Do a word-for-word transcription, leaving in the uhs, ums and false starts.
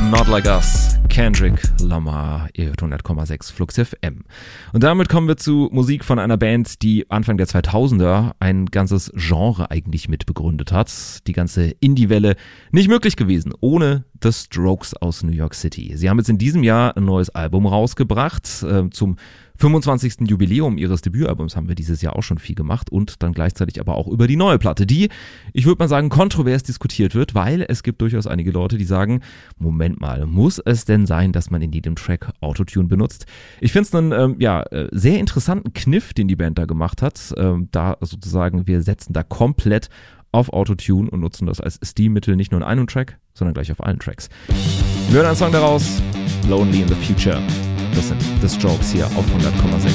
Not Like Us, Kendrick Lamar, ihr hört hundert Komma sechs Flux F M. Und damit kommen wir zu Musik von einer Band, die Anfang der zweitausender ein ganzes Genre eigentlich mitbegründet hat. Die ganze Indie-Welle nicht möglich gewesen, ohne The Strokes aus New York City. Sie haben jetzt in diesem Jahr ein neues Album rausgebracht. Äh, zum fünfundzwanzigsten Jubiläum ihres Debütalbums haben wir dieses Jahr auch schon viel gemacht und dann gleichzeitig aber auch über die neue Platte, die, ich würde mal sagen, kontrovers diskutiert wird, weil es gibt durchaus einige Leute, die sagen, Moment mal, muss es denn sein, dass man in jedem Track Autotune benutzt? Ich finde es einen ähm, ja, sehr interessanten Kniff, den die Band da gemacht hat, ähm, da sozusagen wir setzen da komplett auf Autotune und nutzen das als Stilmittel nicht nur in einem Track, sondern gleich auf allen Tracks. Wir hören einen Song daraus, Lonely in the Future. Das sind The Strokes hier auf hundert Komma sechs.